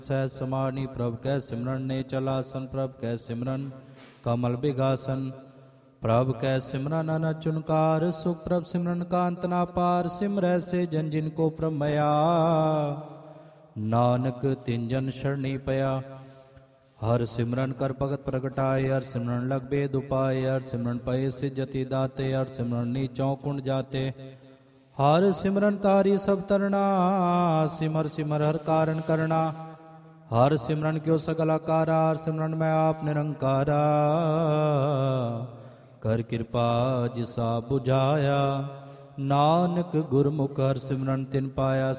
ਸਹਿ ਸਮਾਨੀ ਪ੍ਰਭ ਕੈ ਸਿਮਰਨ ਨੇ ਚਲਾਸਨ ਪ੍ਰਭ ਕੈ ਸਿਮਰਨ ਕਮਲ ਬਿਗਾਸਨ ਪ੍ਰਭ ਕੈ ਸਿਮਰਨ ਅਨ ਚੁਨਕਾਰ ਸੁਖ ਪ੍ਰਭ ਸਿਮਰਨ ਕਾ ਅੰਤ ਨਾ ਪਾਰ ਸਿਮਰੈ ਸੇ ਜਨ ਜਿਨ ਕੋ ਪ੍ਰਮਇਆ ਨਾਨਕ ਤਿਨ ਜਨ ਸ਼ਰਣੀ ਪਿਆ ਹਰ ਸਿਮਰਨ ਕਰ ਭਗਤ ਪ੍ਰਗਟਾਏ ਹਰ ਸਿਮਰਨ ਲਗ ਬੇਦ ਉਪਾਏ ਹਰ ਸਿਮਰਨ ਪਏ ਸਿਜਤੀ ਦਾਤੇ ਹਰ ਸਿਮਰਨ ਨੀਚੋਂ ਕੁੰਡ ਜਾਤੇ ਹਰ ਸਿਮਰਨ ਤਾਰੀ ਸਭ ਤਰਣਾ ਸਿਮਰ ਸਿਮਰ ਹਰ ਕਾਰਨ ਕਰਣਾ ਹਰ ਸਿਮਰਨ ਕਿਉ ਸਗਲ ਆਕਾਰਾ ਹਰ ਸਿਮਰਨ ਮੈਂ ਆਪ ਨਿਰੰਕਾਰਾ ਕਰ ਕਿਰਪਾ ਜਿਸਾ 부ਝਾਇਆ ਨਾਨਕ ਗੁਰਮੁਖ ਹਰ ਸਿਮਰਨ ਤਿਨ ਪਾਇਆ